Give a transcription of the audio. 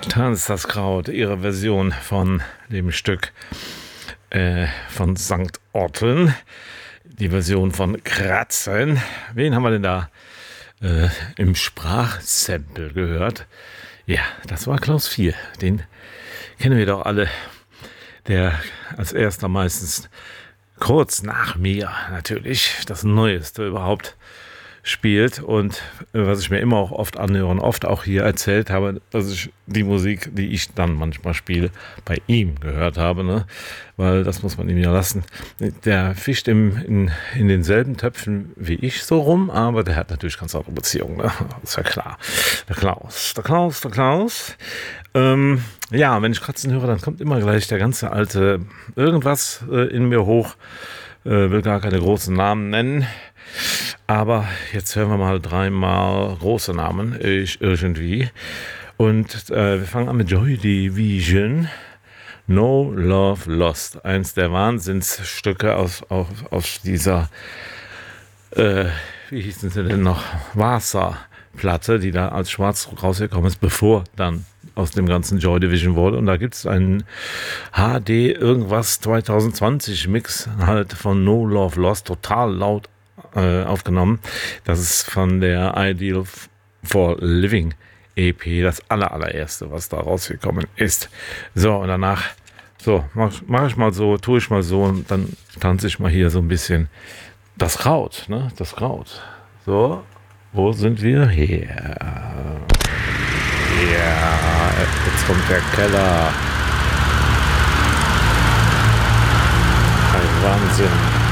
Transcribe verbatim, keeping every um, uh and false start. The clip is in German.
Tanzt das Kraut, ihre Version von dem Stück äh, von Sankt Orten, die Version von Kratzen. Wen haben wir denn da äh, im Sprachsample gehört? Ja, das war Klaus vier. Den kennen wir doch alle, der als erster meistens kurz nach mir natürlich das Neueste überhaupt spielt und äh, was ich mir immer auch oft anhöre und oft auch hier erzählt habe, dass ich die Musik, die ich dann manchmal spiele, bei ihm gehört habe, ne? Weil das muss man ihm ja lassen. Der fischt im, in, in denselben Töpfen wie ich so rum, aber der hat natürlich ganz andere Beziehungen, ne? Ist ja klar. Der Klaus, der Klaus, der Klaus. Ähm, ja, wenn ich Kratzen höre, dann kommt immer gleich der ganze alte irgendwas äh, in mir hoch. Äh, will gar keine großen Namen nennen. Aber jetzt hören wir mal dreimal große Namen, ich irgendwie. Und äh, wir fangen an mit Joy Division, No Love Lost. Eins der Wahnsinnsstücke aus, aus, aus dieser, äh, wie hießen sie denn noch, Vasa-Platte, die da als Schwarzdruck rausgekommen ist, bevor dann aus dem ganzen Joy Division wurde. Und da gibt es einen H D irgendwas zwanzig zwanzig Mix halt von No Love Lost, total laut aufgenommen. Das ist von der Ideal for Living E P, das aller, allererste, was da rausgekommen ist. So, und danach, so, mach, mach ich mal so, tue ich mal so und dann tanze ich mal hier so ein bisschen das Kraut, ne, das Kraut. So, wo sind wir? Hier. Ja, jetzt kommt der Keller. Ein Wahnsinn.